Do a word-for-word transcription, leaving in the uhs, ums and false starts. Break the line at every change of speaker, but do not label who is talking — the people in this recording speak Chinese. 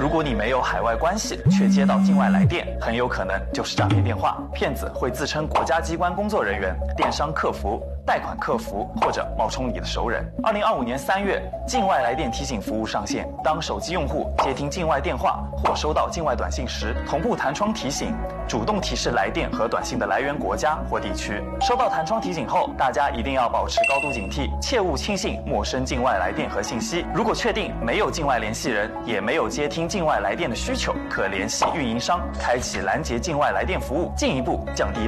如果你没有海外关系，却接到境外来电，很有可能就是诈骗电话。骗子会自称国家机关工作人员、电商客服、贷款客服或者冒充你的熟人。二零二五年三月，境外来电提醒服务上线。当手机用户接听境外电话或收到境外短信时，同步弹窗提醒，主动提示来电和短信的来源国家或地区。收到弹窗提醒后，大家一定要保持高度警惕，切勿轻信陌生境外来电和信息。如果确定没有境外联系人，也没有接听境外来电的需求，可联系运营商，开启拦截境外来电服务，进一步降低